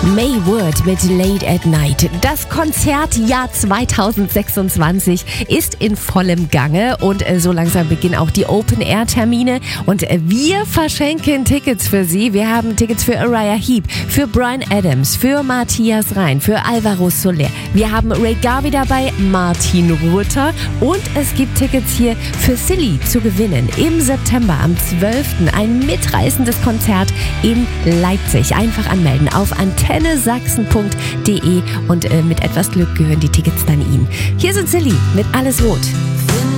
May Word mit Late at Night. Das Konzertjahr 2026 ist in vollem Gange und so langsam beginnen auch die Open-Air-Termine und wir verschenken Tickets für Sie. Wir haben Tickets für Uriah Heep, für Bryan Adams, für Matthias Rein, für Alvaro Soler. Wir haben Ray Garvey dabei, Martin Ruther und es gibt Tickets hier für Silly zu gewinnen. Im September am 12. ein mitreißendes Konzert in Leipzig. Einfach anmelden auf antennesachsen.de und mit etwas Glück gehören die Tickets dann Ihnen. Hier sind Silly mit Alles Rot.